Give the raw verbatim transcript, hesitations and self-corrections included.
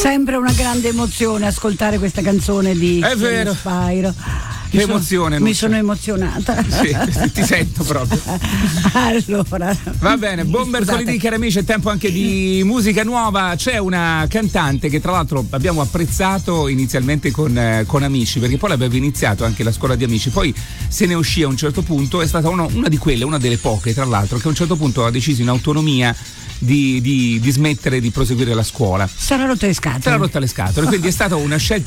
Sempre una grande emozione ascoltare questa canzone di È vero. Spyro. Che emozione, Mi sono emozionata. Sì, ti sento proprio. Allora. Va bene, buon mercoledì cari amici, è tempo anche di musica nuova. C'è una cantante che tra l'altro abbiamo apprezzato inizialmente con, eh, con Amici, perché poi l'aveva iniziato anche la scuola di Amici, poi se ne uscì a un certo punto, è stata uno, una di quelle, una delle poche tra l'altro, che a un certo punto ha deciso in autonomia di, di, di smettere di proseguire la scuola. Sarà rotta le scatole. Sarà rotta le scatole, quindi è stata una scelta